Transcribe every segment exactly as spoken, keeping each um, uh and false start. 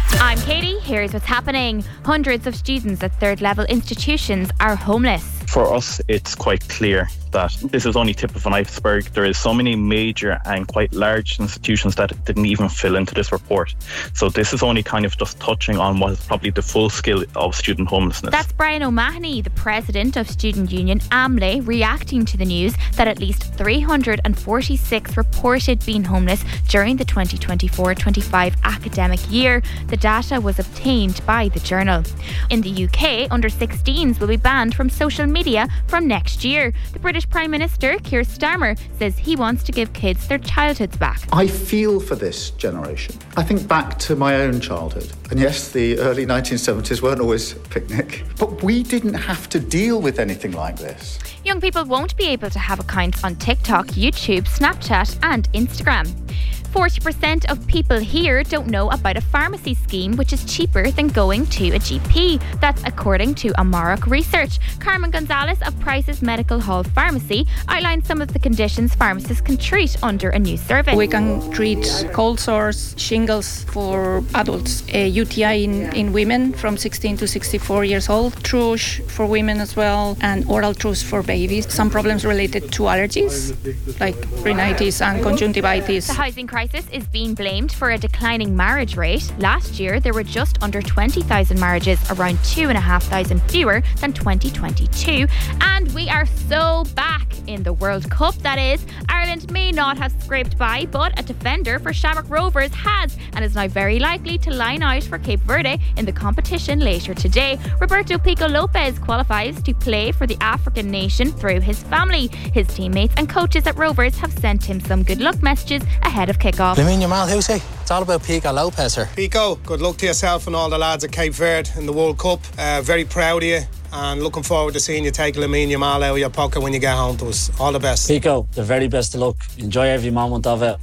I'm Katie, here's what's happening. Hundreds of students at third level institutions are homeless. For us, it's quite clear that this is only tip of an iceberg. There is so many major and quite large institutions that didn't even fill into this report. So this is only kind of just touching on what is probably the full scale of student homelessness. That's Brian O'Mahony, the president of student union AMLE, reacting to the news that at least three hundred forty-six reported being homeless during the twenty twenty-four twenty-five academic year. The data was obtained by the Journal. In the U K, under sixteens will be banned from social media from next year. The British Prime Minister Keir Starmer says he wants to give kids their childhoods back. I feel for this generation. I think back to my own childhood. And yes, the early nineteen seventies weren't always a picnic, but we didn't have to deal with anything like this. Young people won't be able to have accounts on TikTok, YouTube, Snapchat and Instagram. forty percent of people here don't know about a pharmacy scheme which is cheaper than going to a G P. That's according to Amarok research. Carmen Gonzalez of Price's Medical Hall Pharmacy outlined some of the conditions pharmacists can treat under a new survey. We can treat cold sores, shingles for adults, a U T I in, in women from sixteen to sixty-four years old, thrush for women as well, and oral thrush for babies. Some problems related to allergies, like rhinitis and conjunctivitis. The housing crisis is being blamed for a declining marriage rate. Last year, there were just under twenty thousand marriages, around two thousand five hundred fewer than twenty twenty-two. And we are so back in the World Cup, that is. Ireland may not have scraped by, but a defender for Shamrock Rovers has and is now very likely to line out for Cape Verde in the competition later today. Roberto Pico Lopez qualifies to play for the African nation through his family. His teammates and coaches at Rovers have sent him some good luck messages ahead of kick-off. Lamine Yamal, who's he? It's all about Pico Lopez, sir. Pico, good luck to yourself and all the lads at Cape Verde in the World Cup. Uh, very proud of you and looking forward to seeing you take Lamine Yamal out of your pocket when you get home to us. All the best. Pico, the very best of luck. Enjoy every moment of it.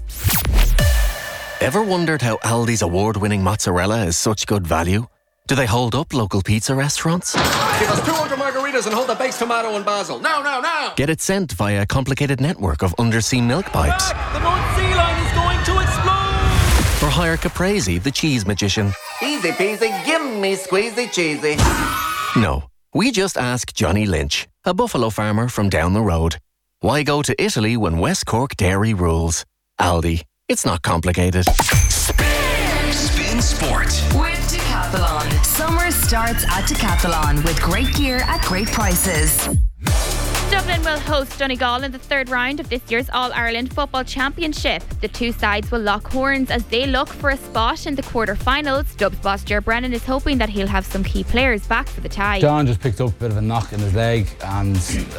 Ever wondered how Aldi's award-winning mozzarella is such good value? Do they hold up local pizza restaurants? Give us two hundred margaritas and hold the baked tomato and basil. Now, now, now! Get it sent via a complicated network of undersea milk pipes. Back. The North Sea line is going to explode! Or hire Caprese, the cheese magician. Easy peasy, give me squeezy cheesy. No, we just ask Johnny Lynch, a buffalo farmer from down the road. Why go to Italy when West Cork dairy rules? Aldi, it's not complicated. Spin, Spin Sport with Decathlon. Summer starts at Decathlon with great gear at great prices. Dublin will host Donegal in the third round of this year's All-Ireland Football Championship. The two sides will lock horns as they look for a spot in the quarter-finals. Dubs boss Ger Brennan is hoping that he'll have some key players back for the tie. John just picked up a bit of a knock in his leg and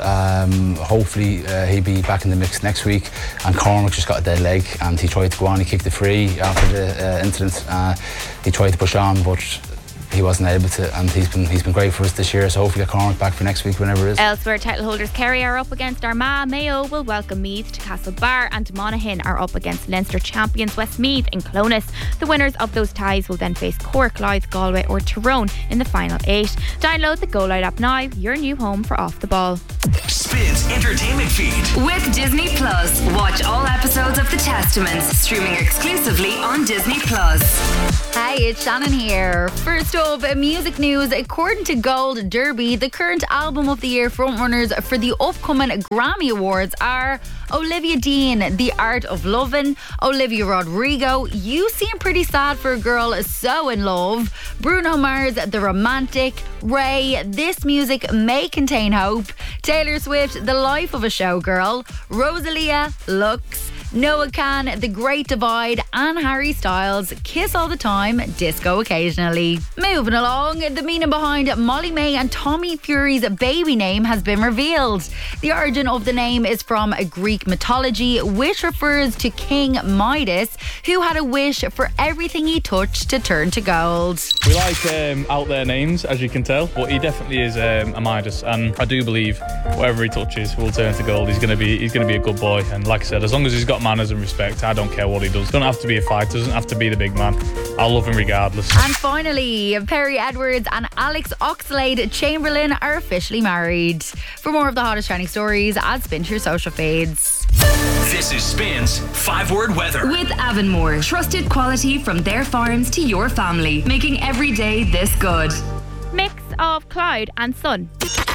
um, hopefully uh, he'll be back in the mix next week. And Cormac just got a dead leg and he tried to go on, he kicked it free after the uh, incident. Uh, he tried to push on but he wasn't able to, and he's been he's been great for us this year, so hopefully get Cormac back for next week whenever it is. Elsewhere, title holders Kerry are up against Armagh, Mayo will welcome Meath to Castlebar, and Monaghan are up against Leinster champions Westmeath in Clonus. The winners of those ties will then face Cork, Louth, Galway or Tyrone in the final eight. Download the Go Loud app now, your new home for Off the Ball. Spin's entertainment feed with Disney Plus. Watch all episodes of The Testaments streaming exclusively on Disney Plus. Hi, it's Shannon here. First up, music news. According to Gold Derby, the current album of the year frontrunners for the upcoming Grammy Awards are Olivia Dean, The Art of Lovin', Olivia Rodrigo, You Seem Pretty Sad for a Girl So in Love, Bruno Mars, The Romantic, Ray, This Music May Contain Hope, Taylor Swift, The Life of a Showgirl, Rosalia, Lux, Noah Khan, The Great Divide, and Harry Styles, Kiss All the Time, Disco Occasionally. Moving along, the meaning behind Molly May and Tommy Fury's baby name has been revealed. The origin of the name is from a Greek mythology, which refers to King Midas, who had a wish for everything he touched to turn to gold. We like um, out there names, as you can tell, but he definitely is um, a Midas, and I do believe whatever he touches will turn to gold. He's going to be he's going to be a good boy, and like I said, as long as he's got manners and respect, I don't care what he does. Doesn't have to be a fighter, doesn't have to be the big man. I'll love him regardless. And finally, Perry Edwards and Alex Oxlade-Chamberlain are officially married. For more of the hottest trending stories, add Spin to your social feeds. This is Spins five word weather. With Avonmore, trusted quality from their farms to your family, making every day this good. Mix of cloud and sun.